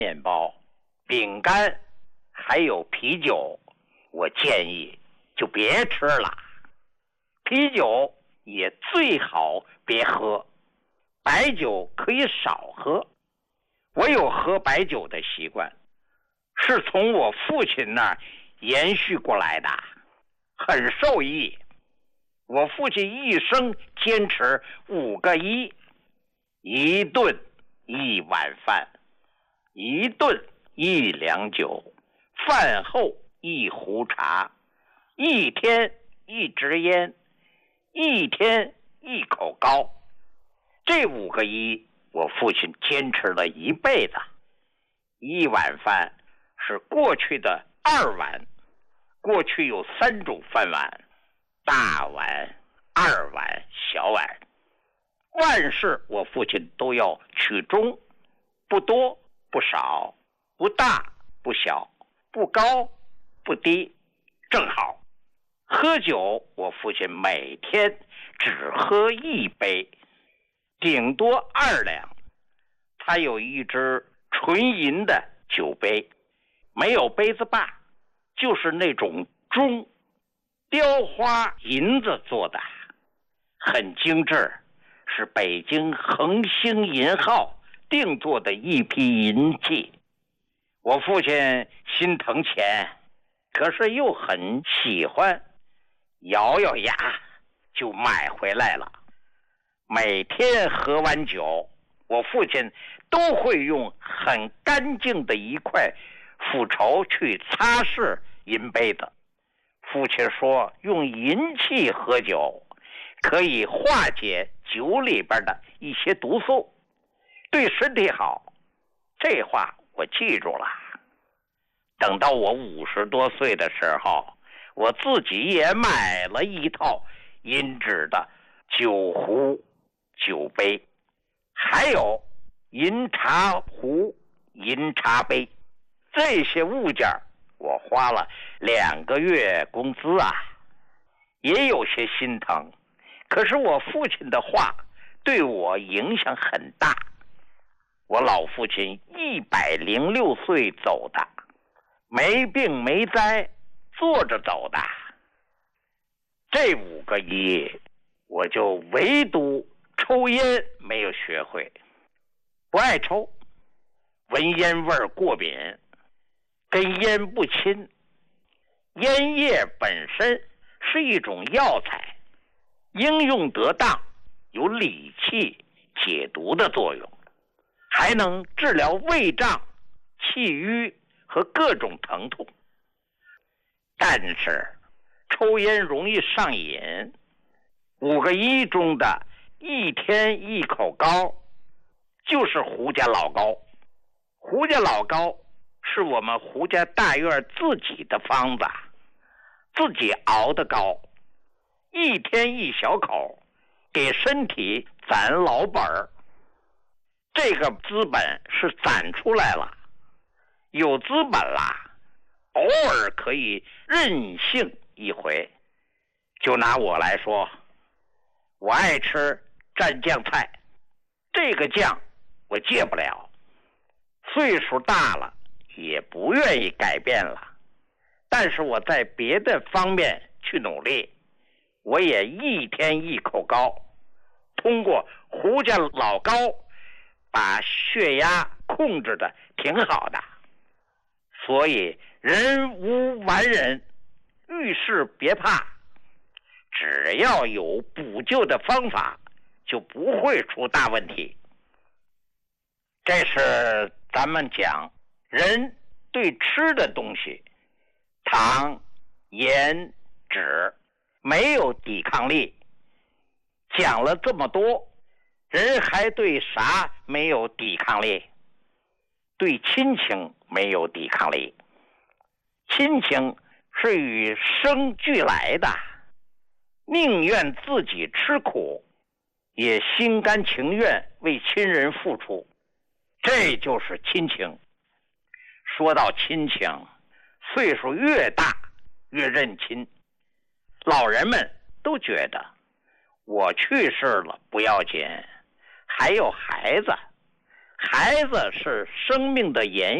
面包、饼干还有啤酒，我建议就别吃了。啤酒也最好别喝，白酒可以少喝。我有喝白酒的习惯，是从我父亲那儿延续过来的，很受益。我父亲一生坚持5个1：一顿1碗饭，一顿1两酒，饭后1壶茶，一天1支烟，一天1口糕。这5个1，我父亲坚持了一辈子。1碗饭是过去的2碗，过去有3种饭碗，大碗、2碗、小碗。万事我父亲都要取中，不多不少，不大不小，不高不低，正好。喝酒我父亲每天只喝1杯，顶多2两。他有一只纯银的酒杯，没有杯子把，就是那种钟，雕花银子做的，很精致，是北京恒星银号定做的一批银器。我父亲心疼钱，可是又很喜欢，咬咬牙就买回来了。每天喝完酒，我父亲都会用很干净的一块斧头去擦拭银杯子。父亲说，用银器喝酒可以化解酒里边的一些毒素，对身体好。这话我记住了。等到我50多岁的时候，我自己也买了一套银质的酒壶、酒杯，还有银茶壶、银茶杯。这些物件我花了2个月工资啊，也有些心疼。可是我父亲的话对我影响很大。我老父亲106岁走的，没病没灾，坐着走的。这5个1，我就唯独抽烟没有学会，不爱抽，闻烟味过敏，跟烟不亲。烟叶本身是一种药材，应用得当，有理气解毒的作用，还能治疗胃胀、气郁和各种疼痛。但是抽烟容易上瘾。5个1中的一天1口糕就是胡家老糕。胡家老糕是我们胡家大院自己的方子，自己熬的糕，一天1小口，给身体攒老本儿。这个资本是攒出来了，有资本啦，偶尔可以任性一回。就拿我来说，我爱吃蘸酱菜，这个酱我戒不了，岁数大了也不愿意改变了。但是我在别的方面去努力，我也一天1口糕，通过胡家老糕把血压控制的挺好的。所以人无完人，遇事别怕，只要有补救的方法，就不会出大问题。这是咱们讲人对吃的东西，糖、盐、脂没有抵抗力。讲了这么多，人还对啥没有抵抗力？对亲情没有抵抗力。亲情是与生俱来的，宁愿自己吃苦，也心甘情愿为亲人付出，这就是亲情。说到亲情，岁数越大越认亲。老人们都觉得我去世了不要紧，还有孩子， 孩子是生命的延